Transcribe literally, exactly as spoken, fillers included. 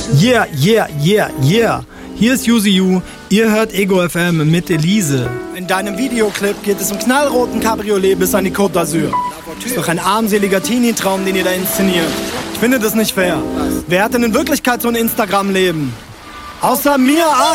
Yeah, yeah, yeah, yeah. Hier ist Yuzi U, ihr hört Ego F M mit Elise. In deinem Videoclip geht es im knallroten Cabriolet bis an die Côte d'Azur. Ist doch ein armseliger Teenie-Traum, den ihr da inszeniert. Ich finde das nicht fair. Wer hat denn in Wirklichkeit so ein Instagram-Leben? Außer mir, ah